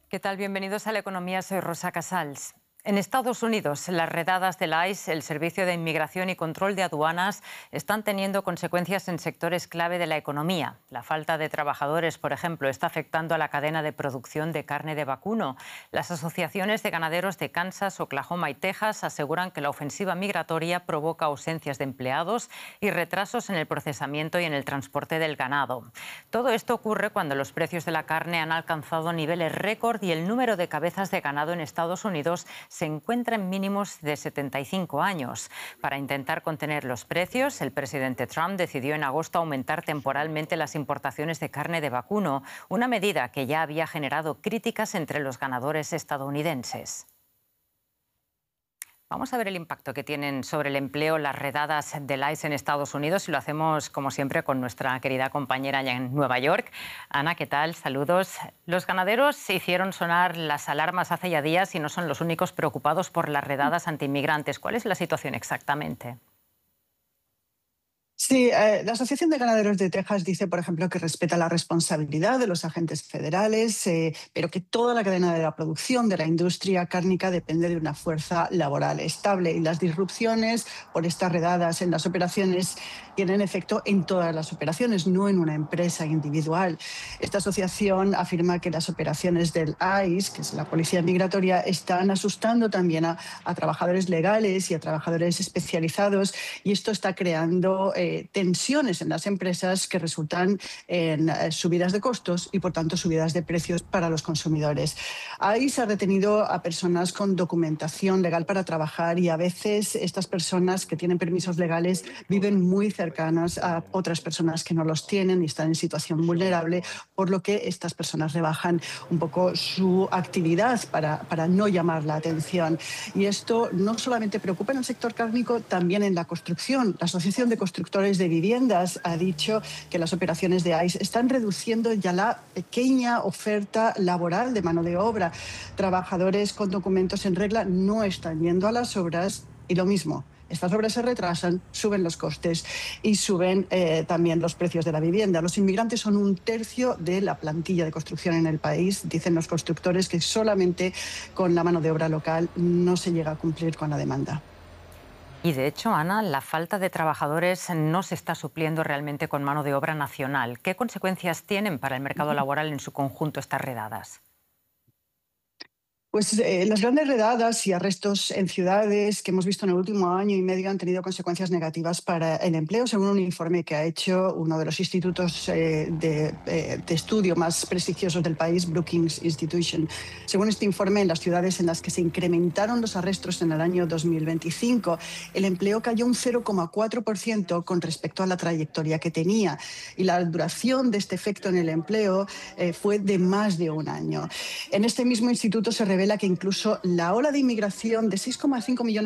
¿Qué tal? Bienvenidos a La Economía. Soy Rosa Casals. En Estados Unidos, las redadas del ICE, el Servicio de Inmigración y Control de Aduanas, están teniendo consecuencias en sectores clave de la economía. La falta de trabajadores, por ejemplo, está afectando a la cadena de producción de carne de vacuno. Las asociaciones de ganaderos de Kansas, Oklahoma y Texas aseguran que la ofensiva migratoria provoca ausencias de empleados y retrasos en el procesamiento y en el transporte del ganado. Todo esto ocurre cuando los precios de la carne han alcanzado niveles récord y el número de cabezas de ganado en Estados Unidos se encuentra en mínimos de 75 años. Para intentar contener los precios, el presidente Trump decidió en agosto aumentar temporalmente las importaciones de carne de vacuno, una medida que ya había generado críticas entre los ganadores estadounidenses. Vamos a ver el impacto que tienen sobre el empleo las redadas del ICE en Estados Unidos y lo hacemos, como siempre, con nuestra querida compañera allá en Nueva York. Ana, ¿qué tal? Saludos. Los ganaderos hicieron sonar las alarmas hace ya días y no son los únicos preocupados por las redadas antiinmigrantes. ¿Cuál es la situación exactamente? Sí, la Asociación de Ganaderos de Texas dice, por ejemplo, que respeta la responsabilidad de los agentes federales, pero que toda la cadena de la producción de la industria cárnica depende de una fuerza laboral estable y las disrupciones por estas redadas en las operaciones tienen efecto en todas las operaciones, no en una empresa individual. Esta asociación afirma que las operaciones del ICE, que es la Policía Migratoria, están asustando también a trabajadores legales y a trabajadores especializados y esto está creando tensiones en las empresas que resultan en subidas de costos y, por tanto, subidas de precios para los consumidores. Ahí se ha retenido a personas con documentación legal para trabajar y a veces estas personas que tienen permisos legales viven muy cercanas a otras personas que no los tienen y están en situación vulnerable, por lo que estas personas rebajan un poco su actividad para no llamar la atención. Y esto no solamente preocupa en el sector cárnico, también en la construcción. La Asociación de Constructores de Viviendas ha dicho que las operaciones de ICE están reduciendo ya la pequeña oferta laboral de mano de obra. Trabajadores con documentos en regla no están yendo a las obras y lo mismo. Estas obras se retrasan, suben los costes y suben también los precios de la vivienda. Los inmigrantes son un tercio de la plantilla de construcción en el país. Dicen los constructores que solamente con la mano de obra local no se llega a cumplir con la demanda. Y de hecho, Ana, la falta de trabajadores no se está supliendo realmente con mano de obra nacional. ¿Qué consecuencias tienen para el mercado laboral en su conjunto estas redadas? Pues las grandes redadas y arrestos en ciudades que hemos visto en el último año y medio han tenido consecuencias negativas para el empleo, según un informe que ha hecho uno de los institutos de estudio más prestigiosos del país, Brookings Institution. Según este informe, en las ciudades en las que se incrementaron los arrestos en el año 2025, el empleo cayó un 0,4% con respecto a la trayectoria que tenía. Y la duración de este efecto en el empleo fue de más de un año. En este mismo instituto se revela que incluso la ola de inmigración de 6,5 millones